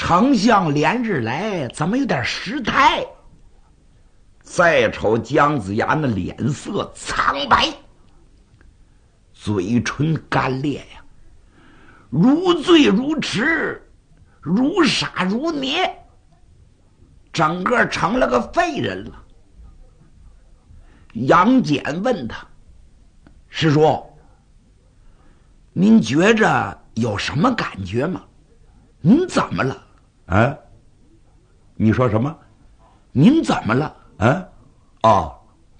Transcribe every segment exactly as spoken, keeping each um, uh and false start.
丞相连日来怎么有点失态？再瞅姜子牙那脸色苍白，嘴唇干裂呀，如醉如痴，如傻如捏，整个成了个废人了。杨戬问他：“师叔，您觉着有什么感觉吗？您怎么了？”啊？你说什么？您怎么了？啊？哦，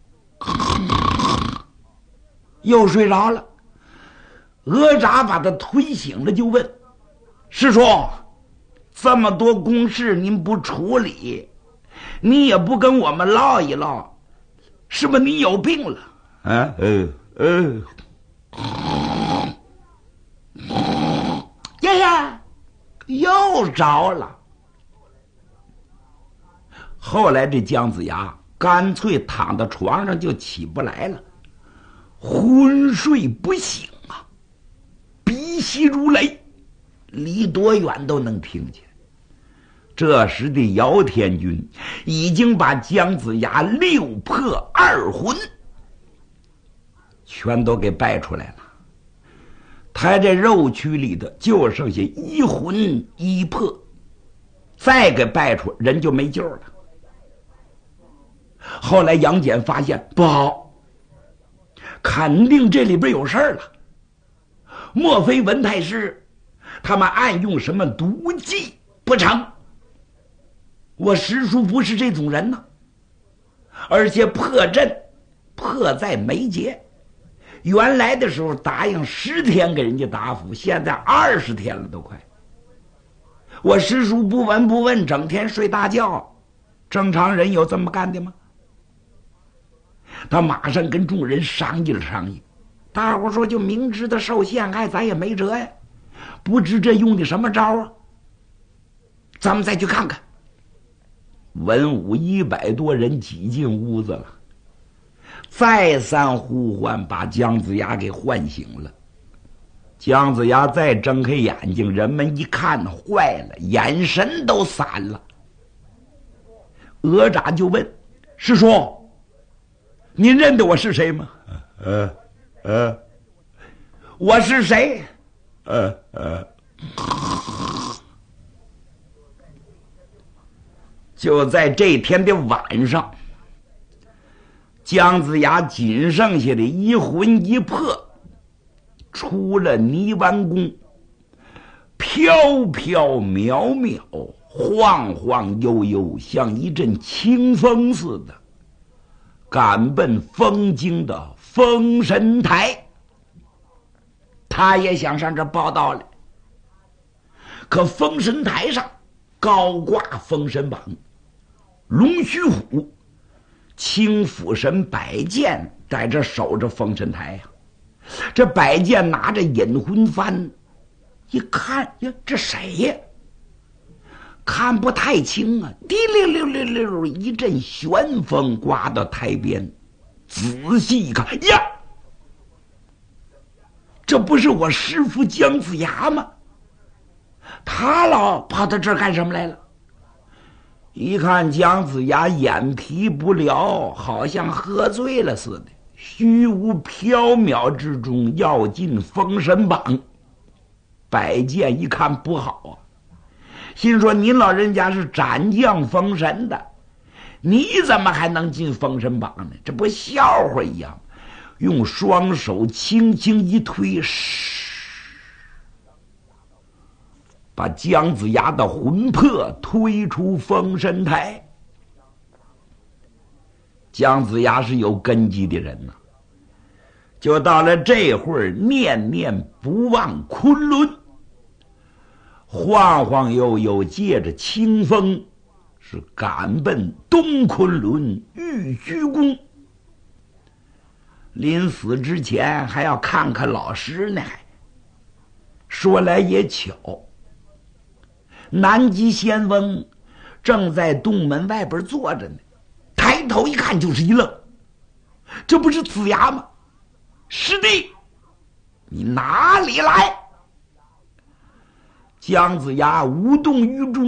又睡着了。哪吒把他推醒了，就问：“师叔，这么多公事您不处理，你也不跟我们唠一唠，是不是你有病了？”啊，呃呃，爷爷又着了。后来这姜子牙干脆躺到床上就起不来了，昏睡不醒啊，鼻息如雷，离多远都能听见。这时的姚天军已经把姜子牙六魄二魂全都给拜出来了，他这肉躯里的就剩下一魂一魄，再给拜出人就没救了。后来杨戬发现不好，肯定这里边有事儿了，莫非文太师他们暗用什么毒计不成？我师叔不是这种人呢，而且破阵迫在眉睫，原来的时候答应十天给人家答复，现在二十天了都快。我师叔不闻不问，整天睡大觉，正常人有这么干的吗？他马上跟众人商议了商议，大伙说就明知道受陷害，咱也没辙呀，不知这用的什么招啊，咱们再去看看。文武一百多人挤进屋子了，再三呼唤，把姜子牙给唤醒了。姜子牙再睁开眼睛，人们一看坏了，眼神都散了。哪吒就问：“师叔，您认得我是谁吗？”“呃呃，我是谁？”“呃呃。”就在这天的晚上，姜子牙仅剩下的一魂一魄出了泥丸宫，飘飘渺渺，晃晃悠悠，像一阵清风似的，赶奔封京的封神台。他也想上这报道来，可封神台上高挂封神榜，龙须虎、青府神摆剑在这守着封神台呀、啊。这摆剑拿着引魂幡，一看呀，这谁呀？看不太清啊！滴溜溜溜溜，一阵旋风刮到台边，仔细一看，呀，这不是我师父姜子牙吗？他老跑到这儿干什么来了？一看姜子牙眼皮不了，好像喝醉了似的，虚无缥缈之中要进封神榜。摆剑一看不好啊，心说您老人家是斩将封神的，你怎么还能进封神榜呢？这不笑话一样。用双手轻轻一推，把姜子牙的魂魄推出封神台。姜子牙是有根基的人呐、啊，就到了这会儿，念念不忘昆仑，晃晃悠悠借着清风，是赶奔东昆仑玉虚宫。临死之前还要看看老师呢。说来也巧，南极仙翁正在洞门外边坐着呢，抬头一看就是一愣，这不是子牙吗？师弟，你哪里来？姜子牙无动于衷，